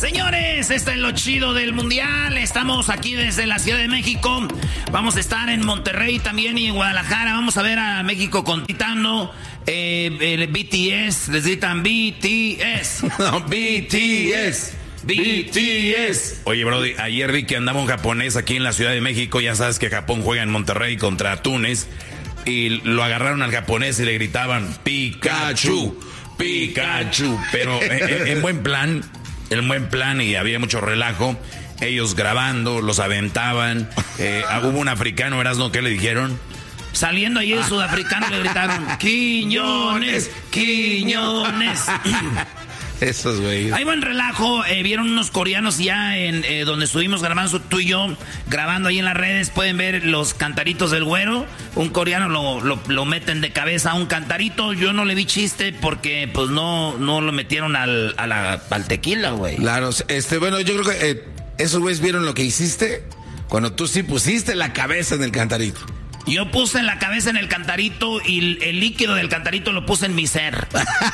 Señores, este es lo chido del mundial. Estamos aquí desde la Ciudad de México. Vamos a estar en Monterrey también y en Guadalajara. Vamos a ver a México gritando el BTS. Les gritan BTS. No, BTS. BTS. Oye, Brody, ayer vi que andaba un japonés aquí en la Ciudad de México. Ya sabes que Japón juega en Monterrey contra Túnez. Y lo agarraron al japonés y le gritaban Pikachu, Pikachu. Pero en buen plan, y había mucho relajo. Ellos grabando, los aventaban. Hubo un africano, Erasmo, ¿qué le dijeron? Saliendo ahí el sudafricano le gritaron Quiñones, Quiñones. Esos güeyes. Hay buen relajo, vieron unos coreanos ya en donde estuvimos grabando tú y yo, grabando ahí en las redes, pueden ver los cantaritos del güero. Un coreano lo meten de cabeza a un cantarito. Yo no le vi chiste porque pues no lo metieron al tequila, güey. Claro, bueno, yo creo que esos güeyes vieron lo que hiciste cuando tú sí pusiste la cabeza en el cantarito. Yo puse la cabeza en el cantarito y el líquido del cantarito lo puse en mi ser.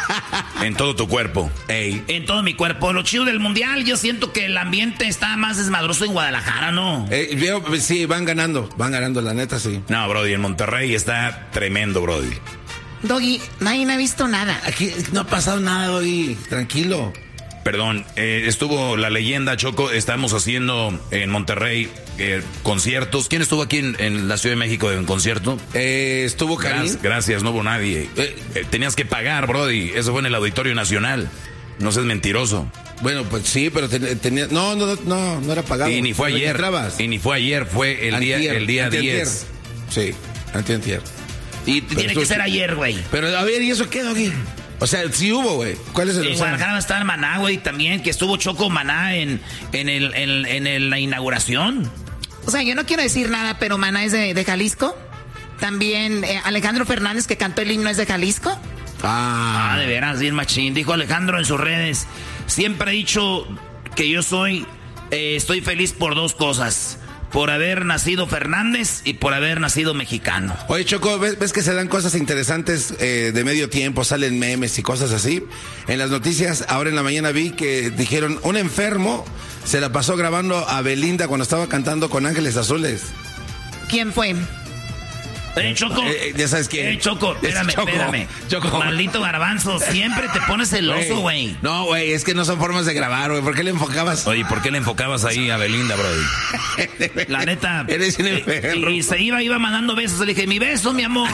En todo tu cuerpo. Ey. En todo mi cuerpo. Lo chido del mundial, yo siento que el ambiente está más desmadroso en Guadalajara, ¿no? Sí, van ganando, la neta, sí. No, Brody, en Monterrey está tremendo, Brody. Doggy, nadie me ha visto nada. Aquí no ha pasado nada, Doggy, tranquilo. Perdón, estuvo la leyenda, Choco, estamos haciendo en Monterrey conciertos. ¿Quién estuvo aquí en la Ciudad de México en concierto? Estuvo Karim. Gracias, no hubo nadie. Tenías que pagar, Brody, eso fue en el Auditorio Nacional. No seas mentiroso. Bueno, pues sí, pero tenía... No era pagado. Y ni fue ayer. Entrabas. Y ni fue ayer, fue el día 10. Sí, antier. Y tiene que ser ayer, güey. Pero a ver, ¿y eso qué, Doggy? O sea, sí hubo, güey. ¿Cuál es el En Guadalajara va a estar Maná, güey, también, que estuvo Choco Maná en la inauguración. O sea, yo no quiero decir nada, pero Maná es de Jalisco. También Alejandro Fernández, que cantó el himno, es de Jalisco. De veras, bien machín. Dijo Alejandro en sus redes: siempre he dicho que yo estoy feliz por dos cosas. Por haber nacido Fernández y por haber nacido mexicano. Oye, Choco, ¿ves que se dan cosas interesantes de medio tiempo? Salen memes y cosas así. En las noticias, ahora en la mañana vi que dijeron, un enfermo se la pasó grabando a Belinda cuando estaba cantando con Ángeles Azules. ¿Quién fue? Choco. Ya sabes quién. Choco, espérame. Choco. Maldito garbanzo, siempre te pones celoso, güey. No, güey, es que no son formas de grabar, güey. ¿Por qué le enfocabas? Oye, ¿por qué le enfocabas ahí a Belinda, Brody? La neta. Eres un enfermo. Y se iba mandando besos. Le dije, mi beso, mi amor.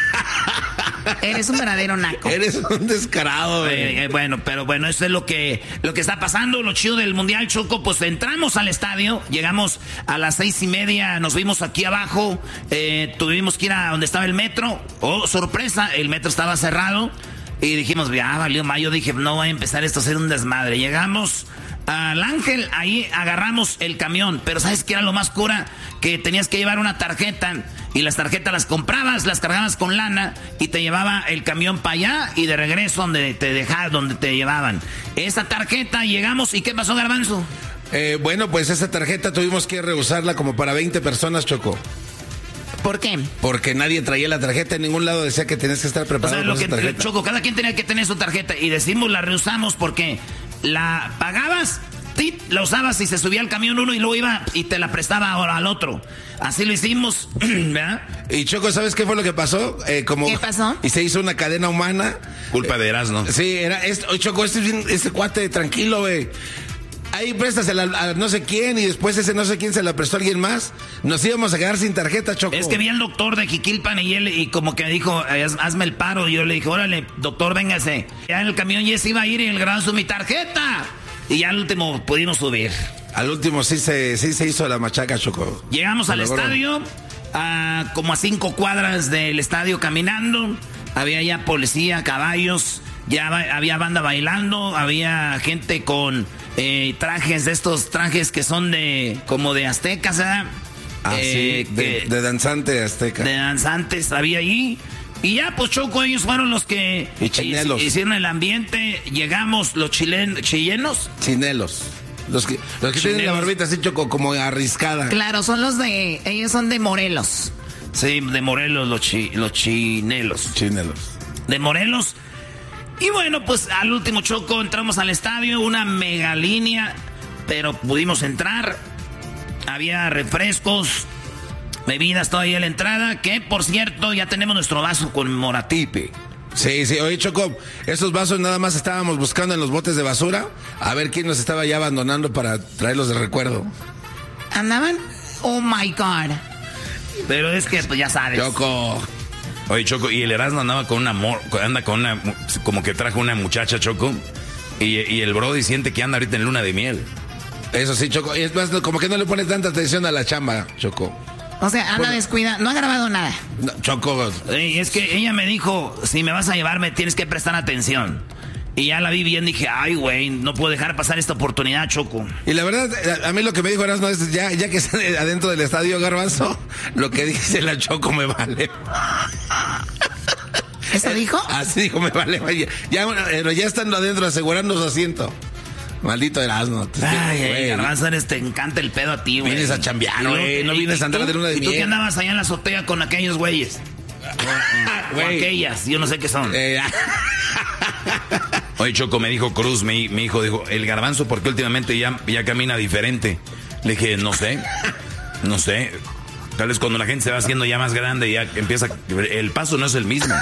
Eres un verdadero naco. Eres un descarado, güey. Bueno, eso es lo que está pasando. Lo chido del mundial, Choco. Pues entramos al estadio, llegamos a las 6:30, nos vimos aquí abajo, tuvimos que ir a donde estaba el metro. Oh, sorpresa, el metro estaba cerrado. Y dijimos, ya valió mayo. Dije, no va a empezar esto a ser un desmadre. Llegamos al Ángel, ahí agarramos el camión. Pero ¿sabes qué era lo más cura? Que tenías que llevar una tarjeta. Y las tarjetas las comprabas, las cargabas con lana y te llevaba el camión para allá y de regreso donde te llevaban. Esa tarjeta, llegamos, ¿y qué pasó, Garbanzo? Bueno, pues esa tarjeta tuvimos que reusarla como para 20 personas, Choco. ¿Por qué? Porque nadie traía la tarjeta, en ningún lado decía que tenías que estar preparado con esa tarjeta. Choco, cada quien tenía que tener su tarjeta y decimos la reusamos porque la pagabas, la usabas y se subía al camión uno y luego iba y te la prestaba ahora al otro. Así lo hicimos, ¿verdad? Y Choco, ¿sabes qué fue lo que pasó? ¿Qué pasó? Y se hizo una cadena humana. Culpa de Erasmo. Sí, Choco, este cuate tranquilo, güey. Ahí préstasela a no sé quién y después ese no sé quién se la prestó a alguien más. Nos íbamos a quedar sin tarjeta, Choco. Es que vi al doctor de Jiquilpan y como que me dijo, hazme el paro. Y yo le dije, órale, doctor, véngase. Ya en el camión ya se iba a ir y el grabado mi tarjeta. Y ya al último pudimos subir. Al último sí se hizo la machaca, Choco. Llegamos al estadio, como a 5 cuadras del estadio caminando. Había ya policía, caballos, ya había banda bailando, había gente con trajes de estos trajes que son como de aztecas, ¿verdad? Sí, de danzante azteca. De danzantes había ahí. Y ya, pues Choco, ellos fueron los que hicieron el ambiente. Llegamos los chilenos. Chinelos. Los que tienen la barbita así, Choco, como arriscada. Claro, ellos son de Morelos. Sí, de Morelos, los chinelos. Chinelos. De Morelos. Y bueno, pues al último, Choco, entramos al estadio, una mega línea, pero pudimos entrar. Había refrescos, bebidas todavía en la entrada, que por cierto ya tenemos nuestro vaso conmemorativo. Sí, oye Choco, esos vasos nada más estábamos buscando en los botes de basura, a ver quién nos estaba ya abandonando para traerlos de recuerdo. ¿Andaban? Oh my God. Pero es que pues ya sabes. Choco. Oye, Choco, y el Erasmo anda con una, como que trajo una muchacha, Choco, y el Brody siente que anda ahorita en luna de miel. Eso sí, Choco, y es más, como que no le pone tanta atención a la chamba, Choco. O sea, anda descuida, no ha grabado nada. No, Choco. Es que ella me dijo, si me vas a llevar, me tienes que prestar atención. Y ya la vi bien, dije, ay, güey, no puedo dejar pasar esta oportunidad, Choco. Y la verdad, a mí lo que me dijo Erasmo es, ya que está adentro del estadio, Garbanzo, lo que dice la Choco me vale. ¿Eso dijo? Así dijo, me vale. Ya estando adentro, asegurando su asiento. Maldito Erasmo. Ay, Garbanzo, te encanta el pedo a ti, güey. Vienes a chambear, güey. No vienes a andar de luna de miel. ¿Y tú qué andabas allá en la azotea con aquellos güeyes? O aquellas, yo no sé qué son. Oye, Choco, me dijo Cruz, mi hijo, dijo, el Garbanzo, ¿por qué últimamente ya camina diferente? Le dije, no sé. Tal vez cuando la gente se va haciendo ya más grande, ya empieza, el paso no es el mismo.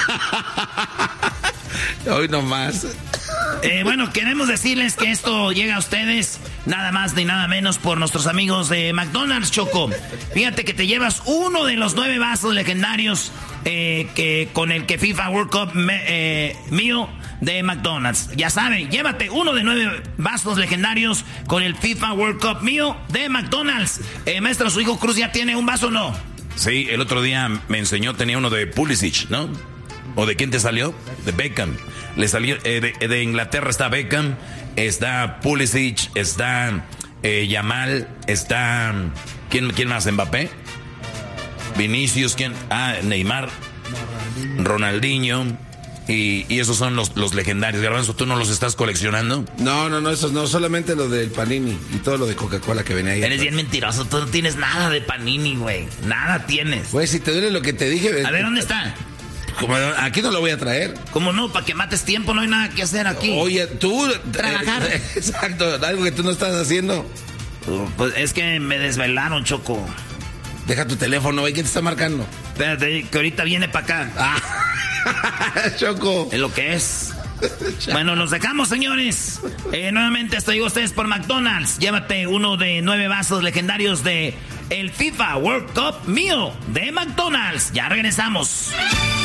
Hoy nomás. Bueno, queremos decirles que esto llega a ustedes nada más ni nada menos por nuestros amigos de McDonald's, Choco. Fíjate que te llevas uno de los 9 vasos legendarios con el que FIFA World Cup mío de McDonald's. Ya saben, llévate uno de 9 vasos legendarios con el FIFA World Cup mío de McDonald's. Maestro, ¿su hijo Cruz ya tiene un vaso o no? Sí, el otro día me enseñó, tenía uno de Pulisic, ¿no? ¿O de quién te salió? De Beckham. Le salió, de Inglaterra está Beckham, está Pulisic, está Yamal, está... ¿Quién más? ¿Mbappé? Vinicius, ¿quién? Neymar, Ronaldinho. Y esos son los legendarios. Garbanzo, ¿tú no los estás coleccionando? No, esos no, solamente lo del Panini y todo lo de Coca-Cola que venía ahí. Eres bien mentiroso, tú no tienes nada de Panini, güey. Nada tienes. Güey, si te duele lo que te dije... A ver, ¿dónde está? Aquí no lo voy a traer. ¿Cómo no? Para que mates tiempo, no hay nada que hacer aquí. Oye, tú... Trabajar. Exacto, algo que tú no estás haciendo. Pues es que me desvelaron, Choco. Deja tu teléfono, güey, ¿quién te está marcando? Espérate, que ahorita viene para acá. Choco. Es lo que es. Bueno, nos dejamos, señores. Nuevamente estoy con ustedes por McDonald's. Llévate uno de 9 vasos legendarios de el FIFA World Cup mío de McDonald's. Ya regresamos.